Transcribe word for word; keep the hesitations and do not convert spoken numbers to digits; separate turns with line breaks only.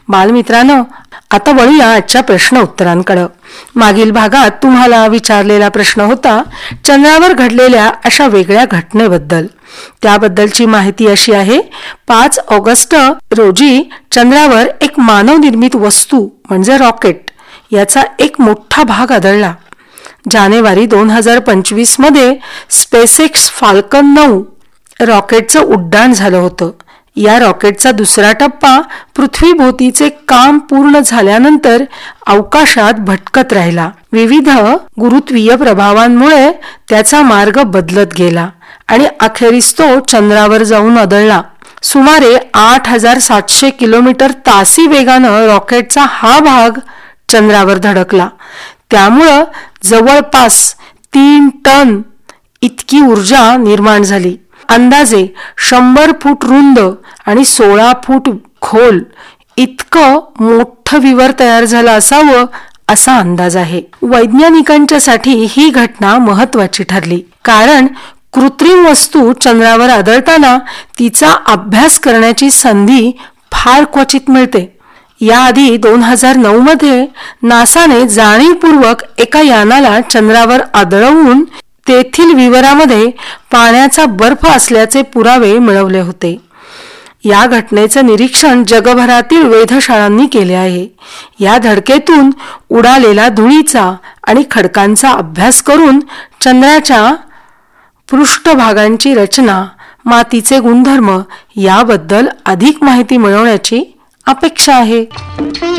बालमित्रांनो, आता वळूया आजच्या प्रश्न उत्तरांकडे. मागील भागात तुम्हाला विचारलेला प्रश्न होता चंद्रावर घडलेल्या अशा वेगळ्या घटनेबद्दल. त्याबद्दलची माहिती अशी आहे. पाच ऑगस्ट रोजी चंद्रावर एक मानवनिर्मित वस्तू म्हणजे रॉकेट याचा एक मोठा भाग आदळला. जानेवारी दोन हजार पंचवीस मध्ये स्पेसएक्स फाल्कन नऊ रॉकेटचं उड्डाण झालं होतं. या रॉकेटचा दुसरा टप्पा पृथ्वीभोवतीचे काम पूर्ण झाल्यानंतर अवकाशात भटकत राहिला. विविध गुरुत्वीय प्रभावांमुळे त्याचा मार्ग बदलत गेला आणि अखेरीस तो चंद्रावर जाऊन आदळला. सुमारे आठ हजार सातशे किलोमीटर तासी वेगानं रॉकेटचा हा भाग चंद्रावर धडकला. त्यामुळं जवळपास तीन टन इतकी ऊर्जा निर्माण झाली. अंदाजे शंभर फूट रुंद आणि सोळा फूट खोल इतकं मोठं विवर तयार झालं असावं असा अंदाज आहे. वैज्ञानिकांच्यासाठी ही घटना महत्वाची ठरली, कारण कृत्रिम वस्तू चंद्रावर आदळताना तिचा अभ्यास करण्याची संधी फार क्वचित मिळते. याआधी दोन हजार नऊ मध्ये नासाने जाणीवपूर्वक एका यानाला चंद्रावर आदळवून तेथील विवरामध्ये पाण्याचा बर्फ असल्याचे पुरावे मिळवले होते. या घटनेचं निरीक्षण जगभरातील वेधशाळांनी केले आहे. या धडकेतून उडालेला धुळीचा आणि खडकांचा अभ्यास करून चंद्राच्या पृष्ठभागांची रचना, मातीचे गुणधर्म याबद्दल अधिक माहिती मिळवण्याची अपेक्षा आहे.